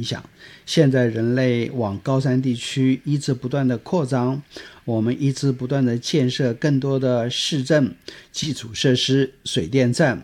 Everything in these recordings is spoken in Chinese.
响。现在人类往高山地区一直不断的扩张，我们一直不断的建设更多的市政、基础设施、水电站，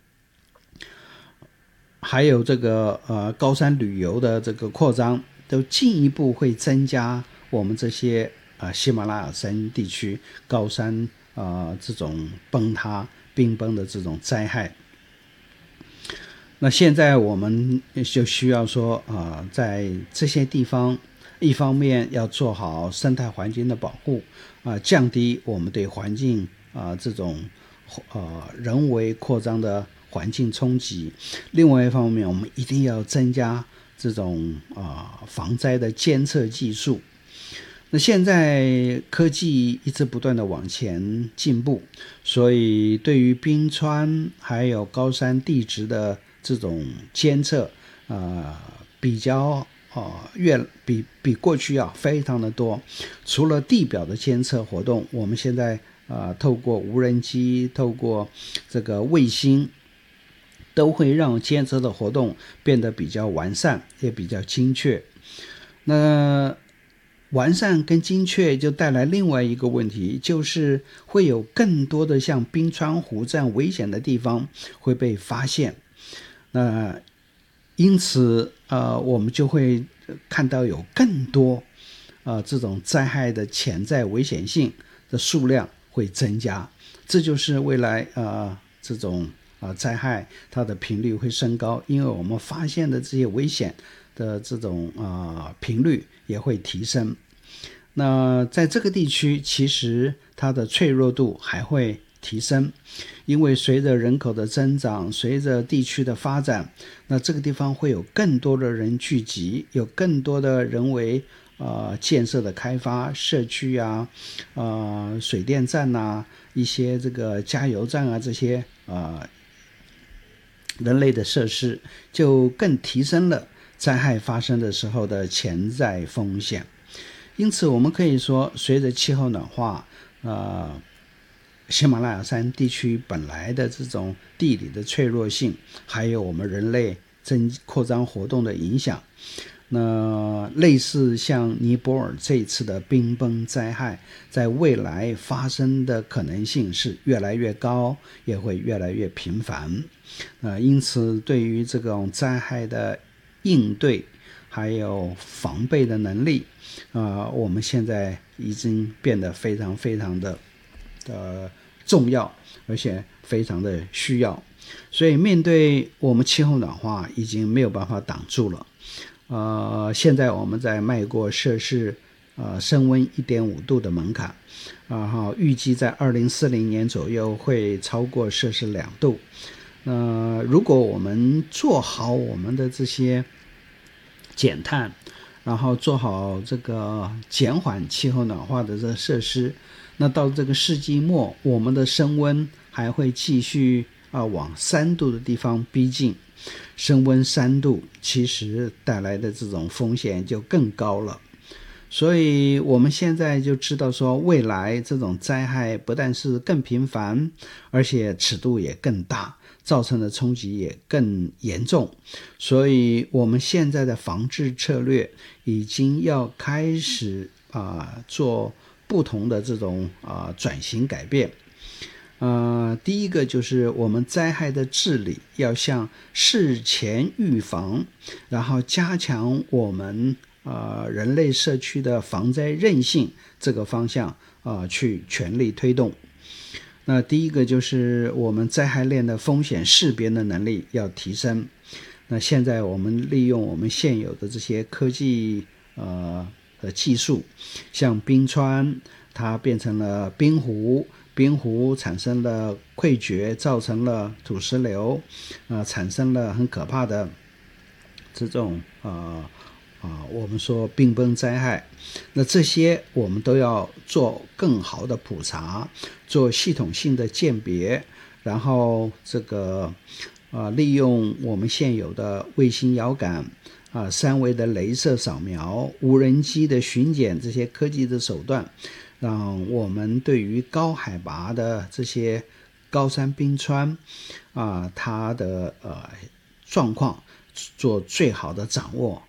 还有这个高山旅游的这个扩张，都进一步会增加我们这些喜马拉雅山地区高山这种崩塌、冰崩的这种灾害。那现在我们就需要说在这些地方，一方面要做好生态环境的保护降低我们对环境这种人为扩张的环境冲击。另外一方面，我们一定要增加这种防灾的监测技术。那现在科技一直不断的往前进步，所以对于冰川还有高山地质的这种监测比较比过去要非常的多。除了地表的监测活动，我们现在透过无人机，透过这个卫星，都会让监测的活动变得比较完善，也比较精确。那完善跟精确就带来另外一个问题，就是会有更多的像冰川湖这样危险的地方会被发现。那因此我们就会看到有更多这种灾害的潜在危险性的数量会增加。这就是未来这种灾害它的频率会升高，因为我们发现的这些危险的这种频率也会提升。那在这个地区，其实它的脆弱度还会提升，因为随着人口的增长，随着地区的发展，那这个地方会有更多的人聚集，有更多的人为建设的开发，社区水电站一些这个加油站这些人类的设施，就更提升了灾害发生的时候的潜在风险。因此我们可以说，随着气候暖化喜马拉雅山地区本来的这种地理的脆弱性，还有我们人类扩张活动的影响，那类似像尼泊尔这一次的冰崩灾害，在未来发生的可能性是越来越高，也会越来越频繁。因此对于这种灾害的应对还有防备的能力我们现在已经变得非常非常的重要，而且非常的需要。所以面对我们气候暖化已经没有办法挡住了现在我们在迈过摄氏升温 1.5 度的门槛预计在2040年左右会超过摄氏2度。如果我们做好我们的这些减碳，然后做好这个减缓气候暖化的这个设施，那到这个世纪末，我们的升温还会继续往3度的地方逼近。升温3度其实带来的这种风险就更高了。所以我们现在就知道说，未来这种灾害不但是更频繁，而且尺度也更大，造成的冲击也更严重。所以我们现在的防治策略已经要开始做不同的这种转型改变。第一个就是我们灾害的治理要向事前预防，然后加强我们人类社区的防灾韧性这个方向去全力推动。那第一个就是我们灾害链的风险识别的能力要提升。那现在我们利用我们现有的这些科技的技术，像冰川它变成了冰湖，冰湖产生了溃决，造成了土石流产生了很可怕的这种我们说冰崩灾害。那这些我们都要做更好的普查，做系统性的鉴别，然后这个利用我们现有的卫星遥感3维的雷射扫描，无人机的巡检，这些科技的手段，让我们对于高海拔的这些高山冰川它的状况做最好的掌握